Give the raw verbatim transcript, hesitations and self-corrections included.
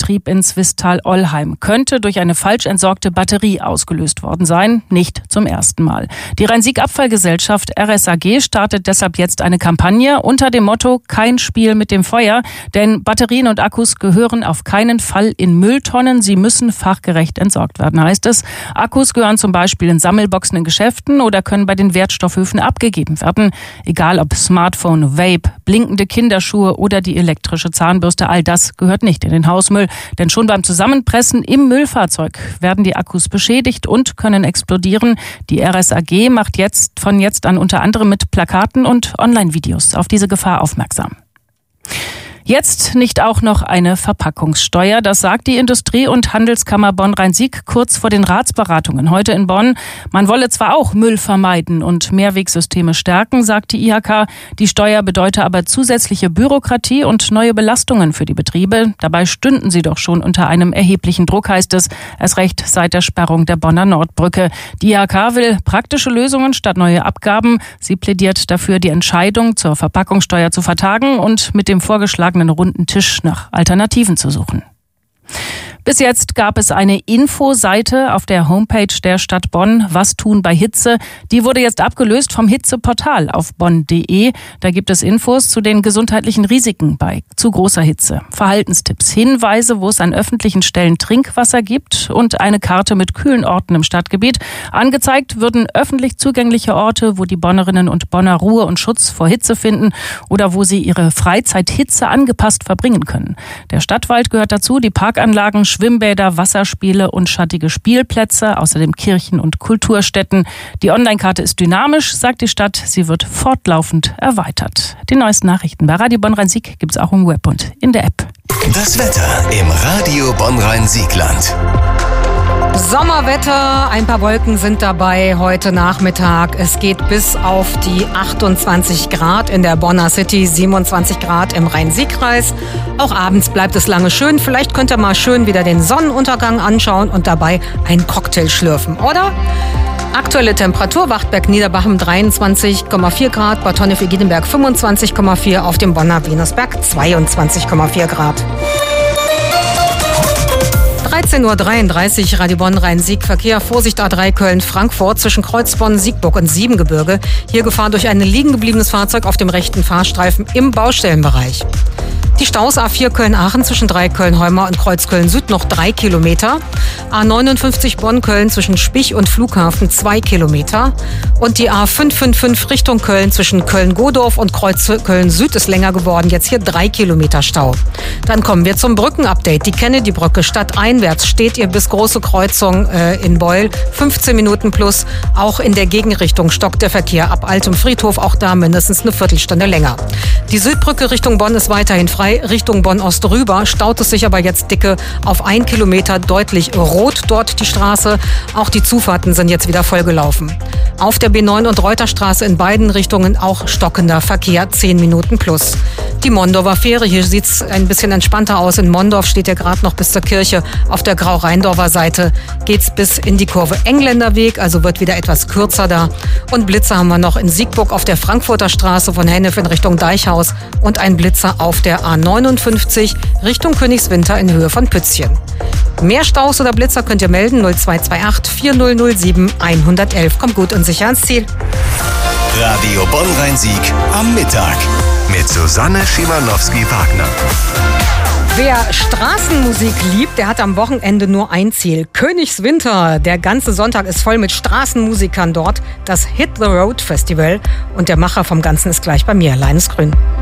Betrieb in Swisttal-Ollheim könnte durch eine falsch entsorgte Batterie ausgelöst worden sein. Nicht zum ersten Mal. Die Rhein-Sieg-Abfallgesellschaft R S A G startet deshalb jetzt eine Kampagne unter dem Motto Kein Spiel mit dem Feuer. Denn Batterien und Akkus gehören auf keinen Fall in Mülltonnen. Sie müssen fachgerecht entsorgt werden, heißt es. Akkus gehören zum Beispiel in Sammelboxen in Geschäften oder können bei den Wertstoffhöfen abgegeben werden. Egal ob Smartphone, Vape, blinkende Kinderschuhe oder die elektrische Zahnbürste, all das gehört nicht in den Hausmüll. Denn schon beim Zusammenpressen im Müllfahrzeug werden die Akkus beschädigt und können explodieren. Die R S A G macht jetzt von jetzt an unter anderem mit Plakaten und Online-Videos auf diese Gefahr aufmerksam. Jetzt nicht auch noch eine Verpackungssteuer. Das sagt die Industrie- und Handelskammer Bonn-Rhein-Sieg kurz vor den Ratsberatungen heute in Bonn. Man wolle zwar auch Müll vermeiden und Mehrwegsysteme stärken, sagt die I H K. Die Steuer bedeute aber zusätzliche Bürokratie und neue Belastungen für die Betriebe. Dabei stünden sie doch schon unter einem erheblichen Druck, heißt es. Erst recht seit der Sperrung der Bonner Nordbrücke. Die I H K will praktische Lösungen statt neue Abgaben. Sie plädiert dafür, die Entscheidung zur Verpackungssteuer zu vertagen und mit dem vorgeschlagenen runden Tisch nach Alternativen zu suchen. Bis jetzt gab es eine Infoseite auf der Homepage der Stadt Bonn, Was tun bei Hitze. Die wurde jetzt abgelöst vom Hitzeportal auf bonn punkt de. Da gibt es Infos zu den gesundheitlichen Risiken bei zu großer Hitze, Verhaltenstipps, Hinweise, wo es an öffentlichen Stellen Trinkwasser gibt und eine Karte mit kühlen Orten im Stadtgebiet. Angezeigt würden öffentlich zugängliche Orte, wo die Bonnerinnen und Bonner Ruhe und Schutz vor Hitze finden oder wo sie ihre Freizeit Hitze angepasst verbringen können. Der Stadtwald gehört dazu, die Parkanlagen, Schwimmbäder, Wasserspiele und schattige Spielplätze, außerdem Kirchen und Kulturstätten. Die Online-Karte ist dynamisch, sagt die Stadt. Sie wird fortlaufend erweitert. Die neuesten Nachrichten bei Radio Bonn-Rhein-Sieg gibt es auch im Web und in der App. Das Wetter im Radio Bonn-Rhein-Siegland. Sommerwetter, ein paar Wolken sind dabei heute Nachmittag. Es geht bis auf die achtundzwanzig Grad in der Bonner City, siebenundzwanzig Grad im Rhein-Sieg-Kreis. Auch abends bleibt es lange schön. Vielleicht könnt ihr mal schön wieder den Sonnenuntergang anschauen und dabei einen Cocktail schlürfen, oder? Aktuelle Temperatur, Wachtberg Niederbachem dreiundzwanzig Komma vier Grad, Bad Honnef-Egidemberg fünfundzwanzig Komma vier, auf dem Bonner Venusberg zweiundzwanzig Komma vier Grad. dreizehn Uhr dreiunddreißig, Radio Bonn-Rhein-Sieg, Verkehr, Vorsicht A drei Köln-Frankfurt zwischen Kreuzbonn, Siegburg und Siebengebirge. Hier Gefahr durch ein liegen gebliebenes Fahrzeug auf dem rechten Fahrstreifen im Baustellenbereich. Die Staus A vier Köln-Aachen zwischen Dreiköln-Heuma und Kreuzköln-Süd noch drei Kilometer. A neunundfünfzig Bonn-Köln zwischen Spich und Flughafen zwei Kilometer. Und die A fünf fünf fünf Richtung Köln zwischen Köln-Godorf und Kreuzköln-Süd ist länger geworden. Jetzt hier drei Kilometer Stau. Dann kommen wir zum Brückenupdate. Die Kennedy-Brücke stadteinwärts steht ihr bis Große Kreuzung äh, in Beul. fünfzehn Minuten plus. Auch in der Gegenrichtung stockt der Verkehr ab Altem Friedhof. Auch da mindestens eine Viertelstunde länger. Die Südbrücke Richtung Bonn ist weiterhin frei. Richtung Bonn-Ost rüber staut es sich aber jetzt dicke auf ein Kilometer, deutlich rot dort die Straße. Auch die Zufahrten sind jetzt wieder vollgelaufen. Auf der B neun und Reuterstraße in beiden Richtungen auch stockender Verkehr, zehn Minuten plus. Die Mondorfer Fähre, hier sieht es ein bisschen entspannter aus. In Mondorf steht ja gerade noch bis zur Kirche. Auf der Grau-Rheindorfer Seite geht's bis in die Kurve Engländerweg, also wird wieder etwas kürzer da. Und Blitzer haben wir noch in Siegburg auf der Frankfurter Straße von Hennef in Richtung Deichhaus und ein Blitzer auf der A neunundfünfzig Richtung Königswinter in Höhe von Pützchen. Mehr Staus oder Blitzer könnt ihr melden null zwei zwei acht vier null null sieben eins eins eins. Kommt gut und sicher ans Ziel. Radio Bonn-Rhein-Sieg am Mittag mit Susanne Schimanowski-Wagner. Wer Straßenmusik liebt, der hat am Wochenende nur ein Ziel. Königswinter. Der ganze Sonntag ist voll mit Straßenmusikern dort. Das Hit the Road Festival. Und der Macher vom Ganzen ist gleich bei mir, Leines Grün.